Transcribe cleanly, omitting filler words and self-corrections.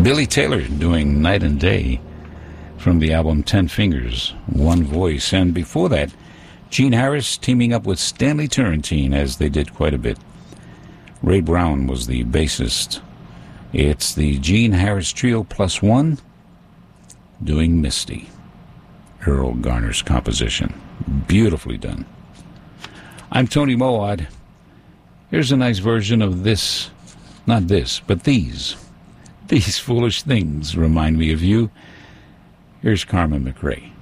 Billy Taylor doing Night and Day from the album 10 Fingers, One Voice. And before that, Gene Harris teaming up with Stanley Turrentine, as they did quite a bit. Ray Brown was the bassist. It's the Gene Harris Trio plus one doing Misty, Earl Garner's composition. Beautifully done. I'm Tony Moad. Here's a nice version of this, not this, but these. These foolish things remind me of you. Here's Carmen McRae.